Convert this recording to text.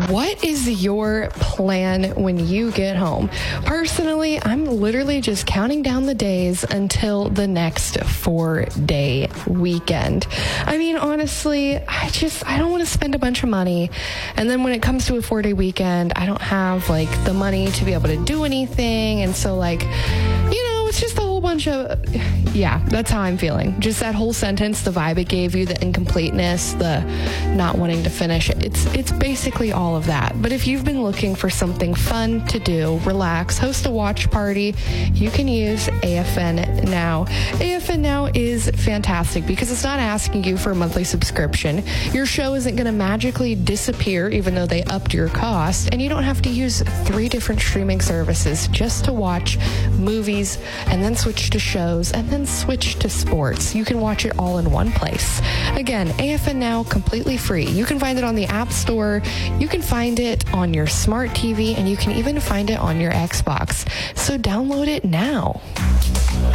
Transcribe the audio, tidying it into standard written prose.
What is your plan when you get home? Personally, I'm literally just counting down the days until the next 4-day weekend. I mean, honestly, I don't want to spend a bunch of money. And then when it comes to a 4-day weekend, I don't have like the money to be able to do anything. And so it's just a whole bunch of, that's how I'm feeling. Just that whole sentence, the vibe it gave you, the incompleteness, the not wanting to finish. It's basically all of that. But if you've been looking for something fun to do, relax, host a watch party, you can use AFN Now. AFN Now is fantastic because it's not asking you for a monthly subscription. Your show isn't going to magically disappear even though they upped your cost, and you don't have to use 3 different streaming services just to watch movies and then switch to shows and then switch to sports. You can watch it all in one place. Again, AFN Now, completely free. You can find it on the App Store. You can find it on your smart TV, and you can even find it on your Xbox. So download it now.